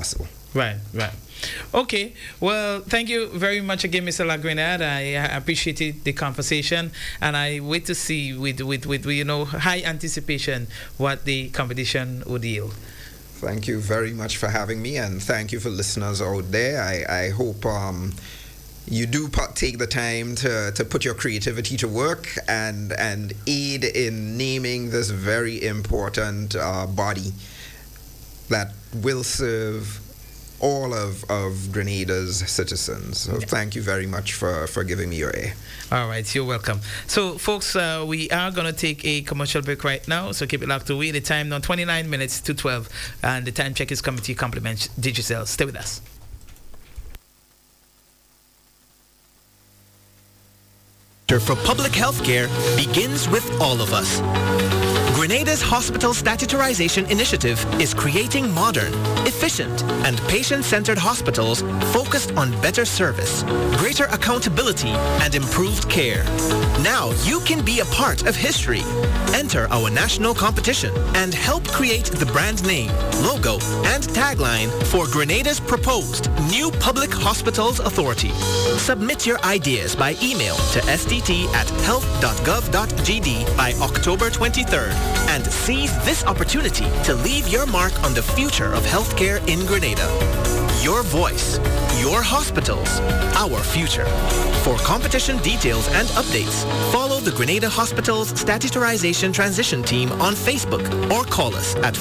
possible. Right. Okay. Well, thank you very much again, Mr. Lagrenade. I appreciated the conversation, and I wait to see with high anticipation what the competition would yield. Thank you very much for having me, and thank you for listeners out there. I hope you do take the time to put your creativity to work and aid in naming this very important body that will serve all of Grenada's citizens. So thank you very much for giving me your ear. All right, you're welcome. So, folks, we are going to take a commercial break right now, so keep it locked away. The time now, 29 minutes to 12, and the time check is coming to you, compliments Digicel. Stay with us. For public health care begins with all of us. Grenada's Hospital Statutarization Initiative is creating modern, efficient, and patient-centered hospitals focused on better service, greater accountability, and improved care. Now you can be a part of history. Enter our national competition and help create the brand name, logo, and tagline for Grenada's proposed new Public Hospitals Authority. Submit your ideas by email to stt@health.gov.gd by October 23rd. And seize this opportunity to leave your mark on the future of healthcare in Grenada. Your voice, your hospitals, our future. For competition details and updates, follow the Grenada Hospitals Statutarization Transition Team on Facebook or call us at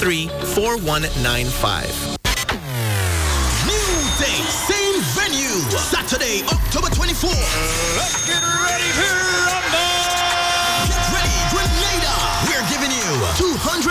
423-4195. New day, same venue. Saturday, October 24th. Let's get ready to rumble! Get ready, Grenada! We're giving you 200